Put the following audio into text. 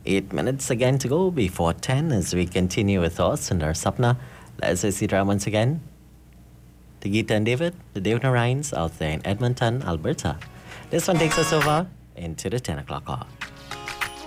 8 minutes again to go before 10 as we continue with our Sundar Sapna. Let's see Drum once again. To Geeta and David, the Dave Narines out there in Edmonton, Alberta. This one takes us over into the 10 o'clock hour.